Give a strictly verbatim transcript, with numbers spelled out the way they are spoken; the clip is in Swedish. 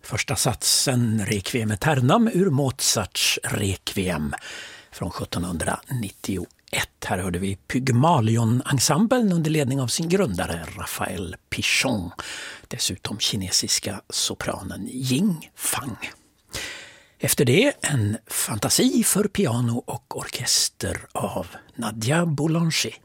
Första satsen Requiem Aeternam ur Mozarts Requiem från sjuttonhundranittioett. Här hörde vi Pygmalion-ensemblen under ledning av sin grundare Raphael Pichon. Dessutom kinesiska sopranen Ying Fang. Efter det en fantasi för piano och orkester av Nadia Boulanger.